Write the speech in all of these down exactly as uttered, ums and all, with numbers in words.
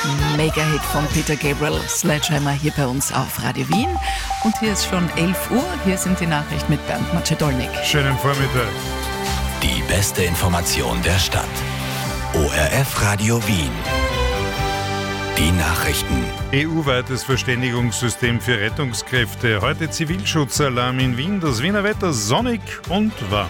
Mega-Hit von Peter Gabriel, Sledgehammer, hier bei uns auf Radio Wien. Und hier ist schon elf Uhr, hier sind die Nachrichten mit Bernd Macedolnik. Schönen Vormittag. Die beste Information der Stadt. O R F Radio Wien. Die Nachrichten. E U-weites Verständigungssystem für Rettungskräfte. Heute Zivilschutzalarm in Wien. Das Wiener Wetter sonnig und warm.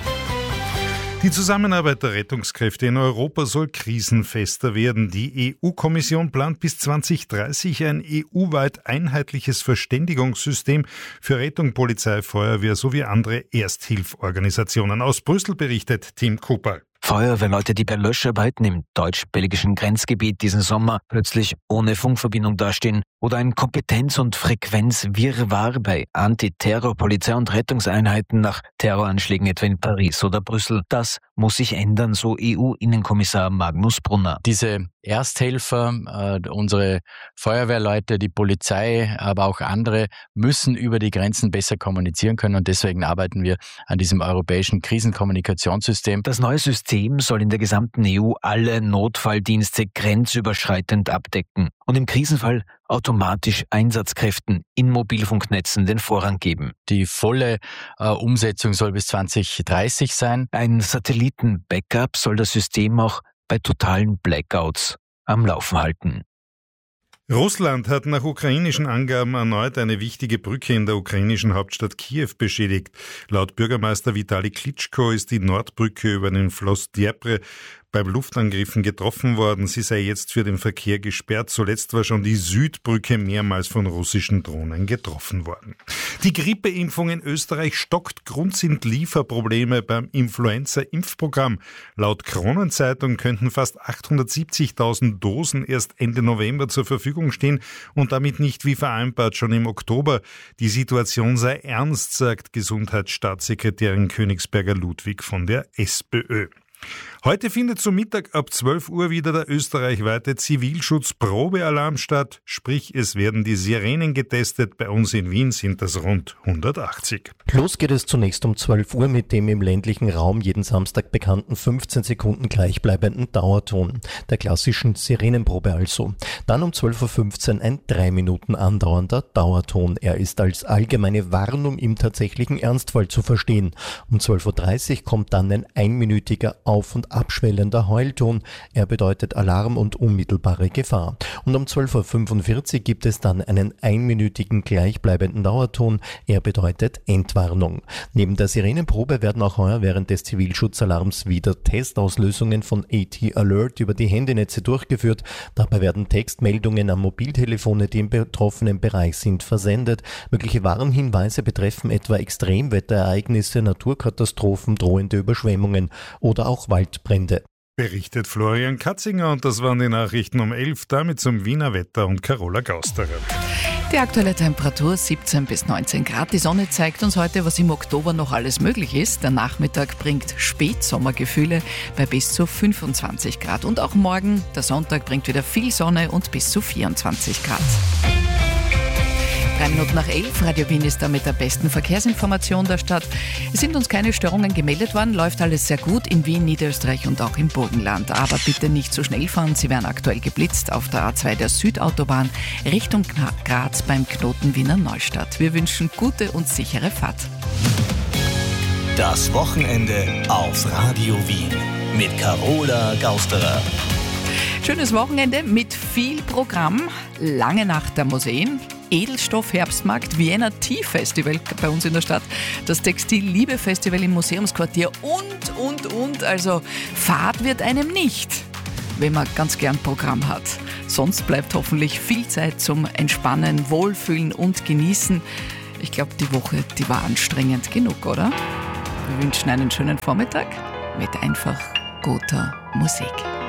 Die Zusammenarbeit der Rettungskräfte in Europa soll krisenfester werden. Die E U-Kommission plant bis zwanzig dreißig ein E U-weit einheitliches Verständigungssystem für Rettung, Polizei, Feuerwehr sowie andere Ersthilfsorganisationen. Aus Brüssel berichtet Tim Cooper. Feuerwehrleute, die bei Löscharbeiten im deutsch-belgischen Grenzgebiet diesen Sommer plötzlich ohne Funkverbindung dastehen oder ein Kompetenz- und Frequenzwirrwarr bei Antiterror-Polizei und Rettungseinheiten nach Terroranschlägen etwa in Paris oder Brüssel. Das muss sich ändern, so E U-Innenkommissar Magnus Brunner. Diese Ersthelfer, äh, unsere Feuerwehrleute, die Polizei, aber auch andere müssen über die Grenzen besser kommunizieren können und deswegen arbeiten wir an diesem europäischen Krisenkommunikationssystem. Das neue System soll in der gesamten E U alle Notfalldienste grenzüberschreitend abdecken und im Krisenfall automatisch Einsatzkräften in Mobilfunknetzen den Vorrang geben. Die volle äh, Umsetzung soll bis zwanzig dreißig sein. Ein Satelliten-Backup soll das System auch bei totalen Blackouts am Laufen halten. Russland hat nach ukrainischen Angaben erneut eine wichtige Brücke in der ukrainischen Hauptstadt Kiew beschädigt. Laut Bürgermeister Vitali Klitschko ist die Nordbrücke über den Fluss Dnepr beim Luftangriffen getroffen worden. Sie sei jetzt für den Verkehr gesperrt. Zuletzt war schon die Südbrücke mehrmals von russischen Drohnen getroffen worden. Die Grippeimpfung in Österreich stockt. Grund sind Lieferprobleme beim Influenza-Impfprogramm. Laut Kronenzeitung könnten fast achthundertsiebzigtausend Dosen erst Ende November zur Verfügung stehen und damit nicht wie vereinbart schon im Oktober. Die Situation sei ernst, sagt Gesundheitsstaatssekretärin Königsberger Ludwig von der SPÖ. Heute findet zum Mittag ab zwölf Uhr wieder der österreichweite Zivilschutz-Probealarm statt. Sprich, es werden die Sirenen getestet. Bei uns in Wien sind das rund hundertachtzig. Los geht es zunächst um zwölf Uhr mit dem im ländlichen Raum jeden Samstag bekannten fünfzehn Sekunden gleichbleibenden Dauerton. Der klassischen Sirenenprobe also. Dann um zwölf Uhr fünfzehn ein drei Minuten andauernder Dauerton. Er ist als allgemeine Warnung im tatsächlichen Ernstfall zu verstehen. Um zwölf Uhr dreißig kommt dann ein einminütiger Auf- und abschwellender Heulton. Er bedeutet Alarm und unmittelbare Gefahr. Und um zwölf Uhr fünfundvierzig gibt es dann einen einminütigen gleichbleibenden Dauerton. Er bedeutet Entwarnung. Neben der Sirenenprobe werden auch heuer während des Zivilschutzalarms wieder Testauslösungen von A T Alert über die Handynetze durchgeführt. Dabei werden Textmeldungen an Mobiltelefone, die im betroffenen Bereich sind, versendet. Mögliche Warnhinweise betreffen etwa Extremwetterereignisse, Naturkatastrophen, drohende Überschwemmungen oder auch Waldbrände. Berichtet Florian Katzinger und das waren die Nachrichten um elf, damit zum Wiener Wetter und Carola Gausterer. Die aktuelle Temperatur siebzehn bis neunzehn Grad. Die Sonne zeigt uns heute, was im Oktober noch alles möglich ist. Der Nachmittag bringt Spätsommergefühle bei bis zu fünfundzwanzig Grad. Und auch morgen, der Sonntag, bringt wieder viel Sonne und bis zu vierundzwanzig Grad. Drei Minuten nach elf, Radio Wien ist da mit der besten Verkehrsinformation der Stadt. Es sind uns keine Störungen gemeldet worden, läuft alles sehr gut in Wien, Niederösterreich und auch im Burgenland. Aber bitte nicht zu schnell fahren, Sie werden aktuell geblitzt auf der A zwei der Südautobahn Richtung Graz beim Knoten Wiener Neustadt. Wir wünschen gute und sichere Fahrt. Das Wochenende auf Radio Wien mit Carola Gausterer. Schönes Wochenende mit viel Programm, lange Nacht der Museen, Edelstoff-Herbstmarkt, Vienna Tea Festival bei uns in der Stadt, das Textil-Liebe-Festival im Museumsquartier und, und, und. Also Fahrt wird einem nicht, wenn man ganz gern Programm hat. Sonst bleibt hoffentlich viel Zeit zum Entspannen, Wohlfühlen und Genießen. Ich glaube, die Woche, die war anstrengend genug, oder? Wir wünschen einen schönen Vormittag mit einfach guter Musik.